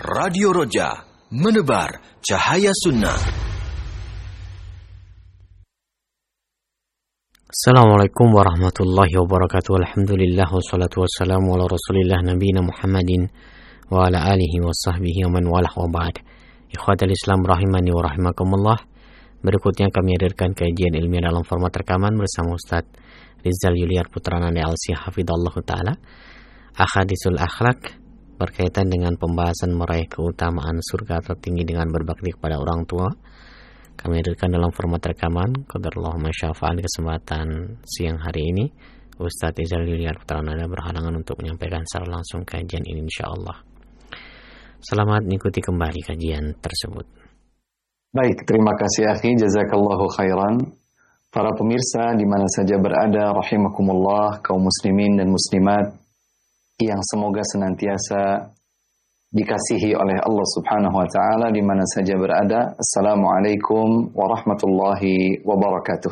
Radio Roja, menebar cahaya sunnah. Assalamualaikum warahmatullahi wabarakatuh. Alhamdulillah wassalatu wassalamu ala rasulillah nabiyina Muhammadin wa ala alihi wa sahbihi wa man walah wa ba'd. Ikhwatal Islam rahimani wa rahimakumullah. Berikutnya kami hadirkan kajian ilmiah dalam format rekaman bersama Ustaz Rizal Yuliar Putra Nandi Al-Sih Hafidhallahu Ta'ala. Ahaditsul Akhlaq berkaitan dengan pembahasan meraih keutamaan surga tertinggi dengan berbakti kepada orang tua. Kami hadirkan dalam format rekaman. Qadarullah masyafa'al kesempatan siang hari ini. Ustaz Rizal Yuliar Putra Nandi berhalangan untuk menyampaikan secara langsung kajian ini insyaallah. Selamat mengikuti kembali kajian tersebut. Baik, terima kasih akhi, jazakallahu khairan. Para pemirsa di mana saja berada, rahimakumullah, kaum muslimin dan muslimat yang semoga senantiasa dikasihi oleh Allah Subhanahu wa taala di mana saja berada. Assalamualaikum warahmatullahi wabarakatuh.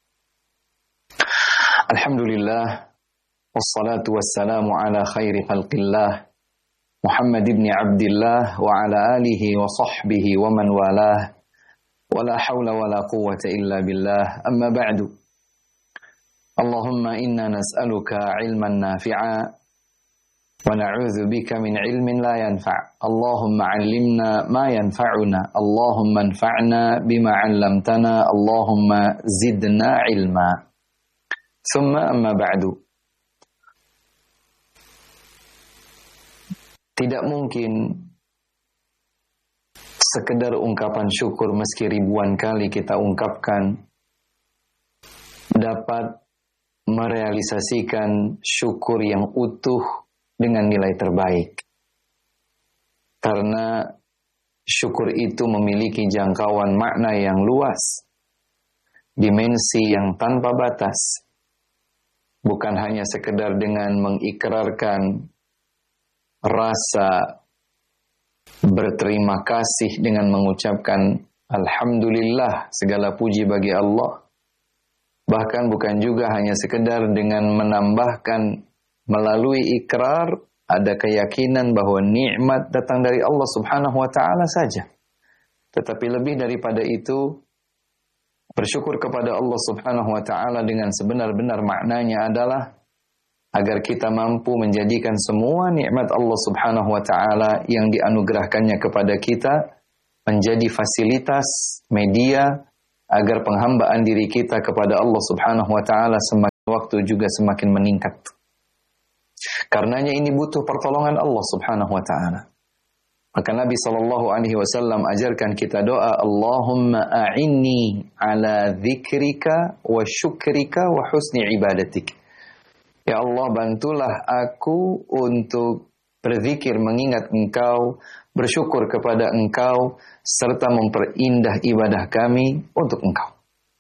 Alhamdulillah wassalatu wassalamu ala khairi khalqillah Muhammad ibn Abdullah wa ala alihi wa sahbihi wa man walah. Wala hawla wala quwwata illa billah. Amma ba'du. Allahumma inna nas'aluka ilman nafi'a wa na'udzu bika min ilmin la yanfa'. Allahumma 'allimna ma yanfa'una. Allahumma anfa'na bima 'allamtana. Allahumma zidna ilma. Thumma amma ba'du. Tidak mungkin sekedar ungkapan syukur meski ribuan kali kita ungkapkan dapat merealisasikan syukur yang utuh dengan nilai terbaik. Karena syukur itu memiliki jangkauan makna yang luas, dimensi yang tanpa batas. Bukan hanya sekedar dengan mengikrarkan rasa berterima kasih dengan mengucapkan Alhamdulillah, segala puji bagi Allah. Bahkan bukan juga hanya sekedar dengan menambahkan melalui ikrar ada keyakinan bahwa nikmat datang dari Allah Subhanahu wa taala saja. Tetapi lebih daripada itu, bersyukur kepada Allah Subhanahu wa taala dengan sebenar-benar maknanya adalah agar kita mampu menjadikan semua nikmat Allah Subhanahu wa taala yang dianugerahkannya kepada kita menjadi fasilitas media agar penghambaan diri kita kepada Allah Subhanahu wa taala semakin waktu juga semakin meningkat. Karenanya ini butuh pertolongan Allah Subhanahu wa taala. Maka Nabi sallallahu alaihi wasallam ajarkan kita doa, Allahumma a'inni ala dzikrika wa syukrika wa husni ibadatik. Ya Allah, bantulah aku untuk berzikir mengingat Engkau, bersyukur kepada Engkau, serta memperindah ibadah kami untuk Engkau.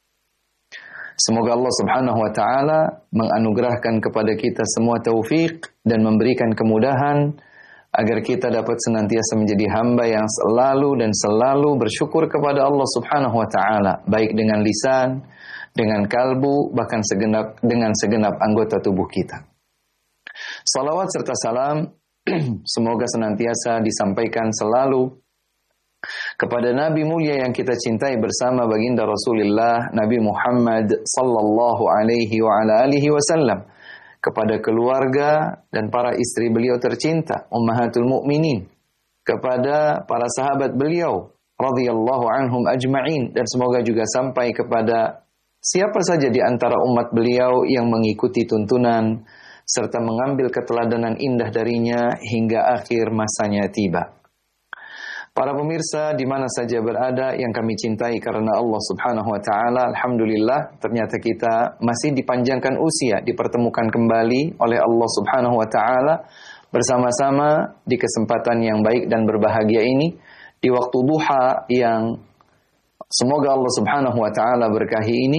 Semoga Allah Subhanahu wa taala menganugerahkan kepada kita semua taufik dan memberikan kemudahan agar kita dapat senantiasa menjadi hamba yang selalu bersyukur kepada Allah Subhanahu wa taala, baik dengan lisan, dengan kalbu, bahkan dengan segenap anggota tubuh kita. Salawat serta salam semoga senantiasa disampaikan selalu kepada Nabi mulia yang kita cintai bersama baginda Rasulullah Nabi Muhammad sallallahu alaihi wa ala alihi wasallam, kepada keluarga dan para istri beliau tercinta ummahatul mukminin, kepada para sahabat beliau radhiyallahu anhum ajma'in, dan semoga juga sampai kepada siapa saja di antara umat beliau yang mengikuti tuntunan serta mengambil keteladanan indah darinya hingga akhir masanya tiba. Para pemirsa di mana saja berada yang kami cintai karena Allah Subhanahu wa taala, alhamdulillah ternyata kita masih dipanjangkan usia, dipertemukan kembali oleh Allah Subhanahu wa taala bersama-sama di kesempatan yang baik dan berbahagia ini di waktu duha yang semoga Allah Subhanahu wa taala berkahi ini.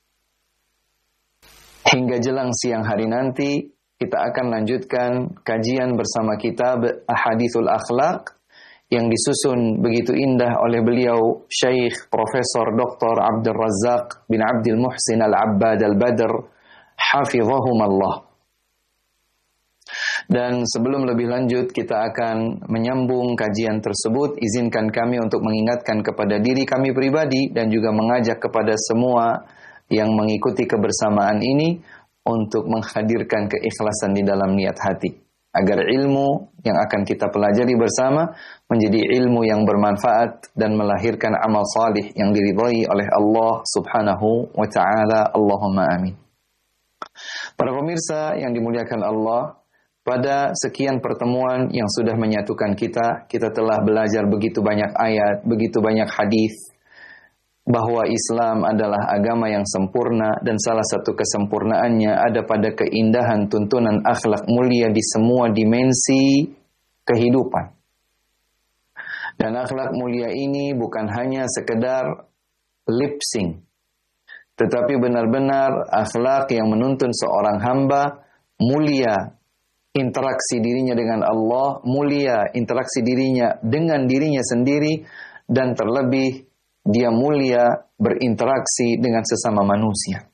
Hingga jelang siang hari nanti kita akan lanjutkan kajian bersama kitab Ahaditsul Akhlaq yang disusun begitu indah oleh beliau Syekh Profesor Dr. Abdul Razak bin Abdul Muhsin Al-Abbad Al-Badr hafizahumullah. Dan sebelum lebih lanjut kita akan menyambung kajian tersebut, izinkan kami untuk mengingatkan kepada diri kami pribadi dan juga mengajak kepada semua yang mengikuti kebersamaan ini untuk menghadirkan keikhlasan di dalam niat hati, agar ilmu yang akan kita pelajari bersama menjadi ilmu yang bermanfaat dan melahirkan amal salih yang diridhai oleh Allah Subhanahu wa taala. Allahumma amin. Para pemirsa yang dimuliakan Allah, pada sekian pertemuan yang sudah menyatukan kita telah belajar begitu banyak ayat, begitu banyak hadis bahwa Islam adalah agama yang sempurna dan salah satu kesempurnaannya ada pada keindahan tuntunan akhlak mulia di semua dimensi kehidupan. Dan akhlak mulia ini bukan hanya sekedar lip sync, tetapi benar-benar akhlak yang menuntun seorang hamba mulia interaksi dirinya dengan Allah, mulia interaksi dirinya dengan dirinya sendiri, dan terlebih dia mulia berinteraksi dengan sesama manusia.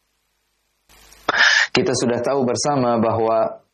Kita sudah tahu bersama bahwa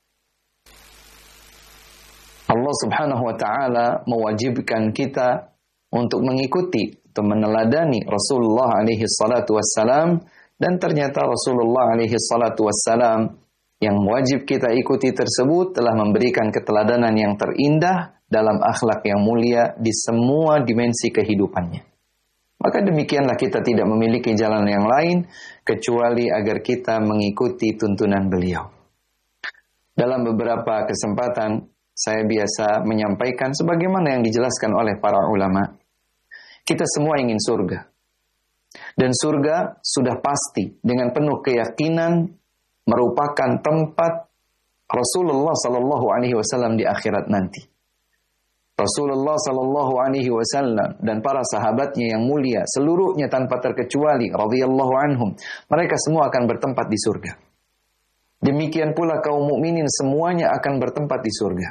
Allah Subhanahu wa taala mewajibkan kita untuk mengikuti atau meneladani Rasulullah alaihi salatu wassalam, dan ternyata Rasulullah alaihi salatu wassalam yang wajib kita ikuti tersebut telah memberikan keteladanan yang terindah dalam akhlak yang mulia di semua dimensi kehidupannya. Maka demikianlah kita tidak memiliki jalan yang lain kecuali agar kita mengikuti tuntunan beliau. Dalam beberapa kesempatan saya biasa menyampaikan sebagaimana yang dijelaskan oleh para ulama. Kita semua ingin surga. Dan surga sudah pasti dengan penuh keyakinan merupakan tempat Rasulullah sallallahu alaihi wasallam di akhirat nanti. Rasulullah sallallahu alaihi wasallam dan para sahabatnya yang mulia seluruhnya tanpa terkecuali radhiyallahu anhum, mereka semua akan bertempat di surga. Demikian pula kaum mukminin semuanya akan bertempat di surga.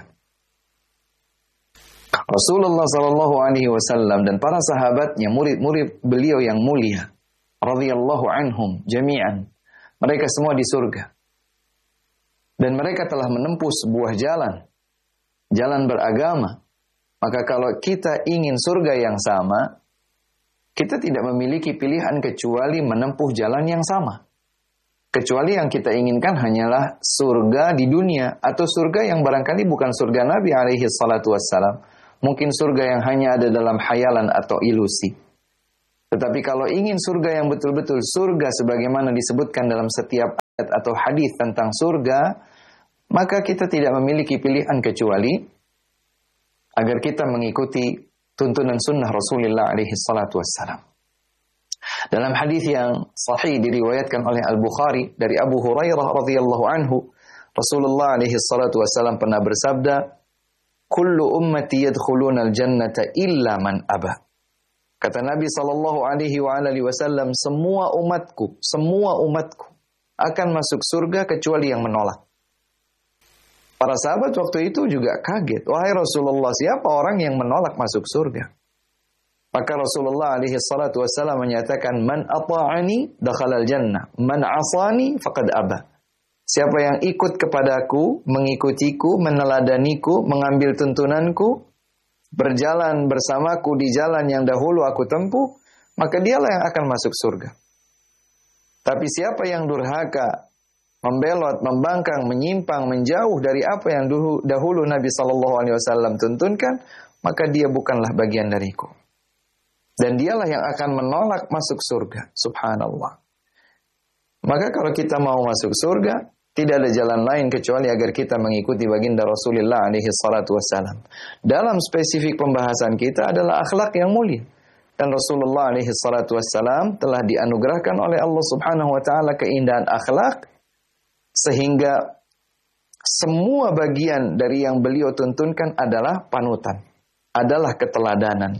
Rasulullah sallallahu alaihi wasallam dan para sahabatnya, murid-murid beliau yang mulia radhiyallahu anhum jami'an, mereka semua di surga. Dan mereka telah menempuh sebuah jalan beragama. Maka kalau kita ingin surga yang sama, kita tidak memiliki pilihan kecuali menempuh jalan yang sama. Kecuali yang kita inginkan hanyalah surga di dunia, atau surga yang barangkali bukan surga Nabi alaihi salatu wassalam. Mungkin surga yang hanya ada dalam khayalan atau ilusi. Tetapi kalau ingin surga yang betul-betul surga sebagaimana disebutkan dalam setiap ayat atau hadis tentang surga, maka kita tidak memiliki pilihan kecuali agar kita mengikuti tuntunan sunnah Rasulullah alaihi salatu wassalam. Dalam hadis yang sahih diriwayatkan oleh Al-Bukhari dari Abu Hurairah radhiyallahu anhu, Rasulullah alaihi salatu wassalam pernah bersabda, "Kullu ummati yadkhuluna al-jannata illa man aba." Kata Nabi SAW, semua umatku akan masuk surga kecuali yang menolak. Para sahabat waktu itu juga kaget. Wahai Rasulullah, siapa orang yang menolak masuk surga? Maka Rasulullah SAW menyatakan, Man ata'ani dakhalal jannah, man asani faqad aba. Siapa yang ikut kepadaku, mengikutiku, meneladaniku, mengambil tuntunanku, berjalan bersamaku di jalan yang dahulu aku tempuh, maka dialah yang akan masuk surga. Tapi siapa yang durhaka, membelot, membangkang, menyimpang, menjauh dari apa yang dahulu Nabi SAW tuntunkan, maka dia bukanlah bagian dariku. Dan dialah yang akan menolak masuk surga. Subhanallah. Maka kalau kita mau masuk surga, tidak ada jalan lain kecuali agar kita mengikuti baginda Rasulullah alaihi salatu wassalam. Dalam spesifik pembahasan kita adalah akhlak yang mulia. Dan Rasulullah alaihi salatu wassalam telah dianugerahkan oleh Allah Subhanahu wa taala keindahan akhlak sehingga semua bagian dari yang beliau tuntunkan adalah panutan, adalah keteladanan.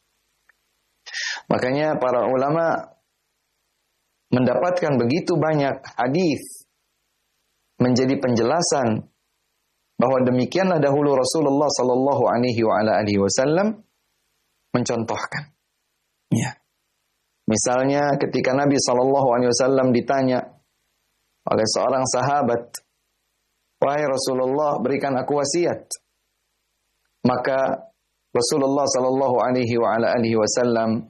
Makanya para ulama mendapatkan begitu banyak hadis menjadi penjelasan bahwa demikianlah dahulu Rasulullah sallallahu alaihi wasallam mencontohkan. Ya. Misalnya ketika Nabi sallallahu alaihi wasallam ditanya oleh seorang sahabat "Wahai Rasulullah, berikan aku wasiat." Maka Rasulullah sallallahu alaihi wa ala alihi wasallam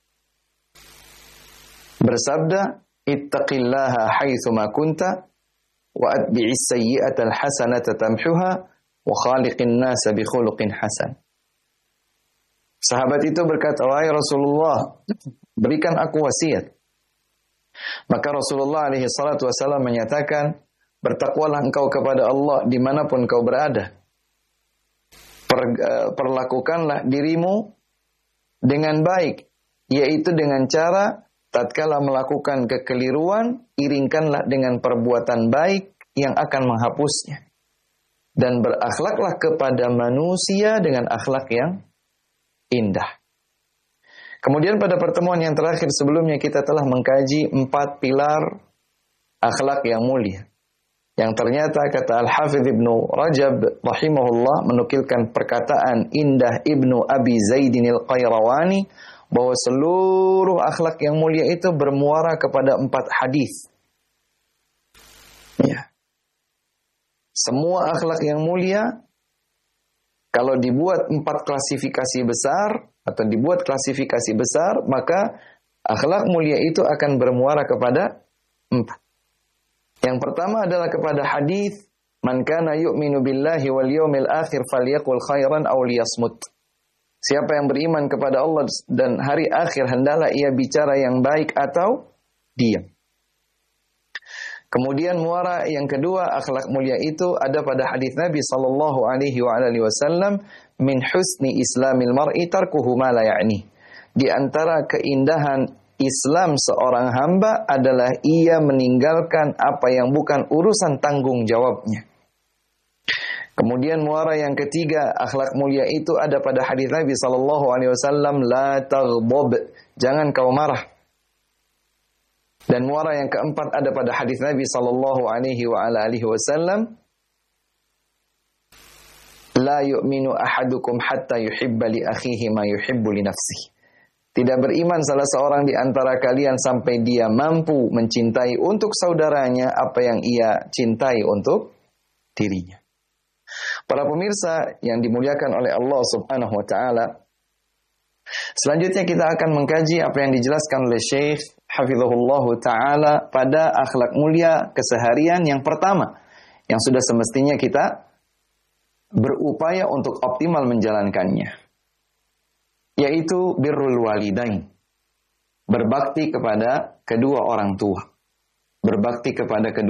bersabda, "Ittaqillaha haitsu ma kunta wa atbi'is sayyi'ata al-hasanata tamhuha wa khaliqin nasa bi khuluqin hasan." Sahabat itu berkata, "Wahai Rasulullah, berikan aku wasiat." Maka Rasulullah alaihi salatu wasallam menyatakan, "Bertakwalah engkau kepada Allah dimanapun kau berada. Perlakukanlah dirimu dengan baik, yaitu dengan cara tatkala melakukan kekeliruan, iringkanlah dengan perbuatan baik yang akan menghapusnya. Dan berakhlaklah kepada manusia dengan akhlak yang indah." Kemudian pada pertemuan yang terakhir sebelumnya kita telah mengkaji 4 pilar akhlak yang mulia. Yang ternyata kata Al-Hafidh Ibnu Rajab rahimahullah menukilkan perkataan Indah Ibnu Abi Zaidin Al-Qayrawani bahwa seluruh akhlak yang mulia itu bermuara kepada 4 hadis. Ya. Semua akhlak yang mulia kalau dibuat 4 klasifikasi besar atau dibuat klasifikasi besar, maka akhlak mulia itu akan bermuara kepada 4. Yang pertama adalah kepada hadis, "Man kana yu'minu billahi wal yawmil akhir falyaqul khairan aw liyasmut." Siapa yang beriman kepada Allah dan hari akhir, hendaklah ia bicara yang baik atau diam. Kemudian muara yang kedua akhlak mulia itu ada pada hadis Nabi sallallahu alaihi wasallam, "Min husni islamil mar'i tarkuhu ma la ya'ni." Di antara keindahan Islam seorang hamba adalah ia meninggalkan apa yang bukan urusan tanggung jawabnya. Kemudian muara yang ketiga akhlak mulia itu ada pada hadis Nabi sallallahu alaihi wasallam, "La taghdab." Jangan kau marah. Dan muara yang keempat ada pada hadis Nabi sallallahu alaihi wasallam, "La yu'minu ahadukum hatta yuhibba li akhihi ma yuhibbu li nafsihi." Tidak beriman salah seorang di antara kalian sampai dia mampu mencintai untuk saudaranya apa yang ia cintai untuk dirinya. Para pemirsa yang dimuliakan oleh Allah Subhanahu wa taala, selanjutnya kita akan mengkaji apa yang dijelaskan oleh Syekh hafizahullahu taala pada akhlak mulia keseharian yang pertama yang sudah semestinya kita berupaya untuk optimal menjalankannya, yaitu birrul walidain, berbakti kepada kedua orang tua. Berbakti kepada kedua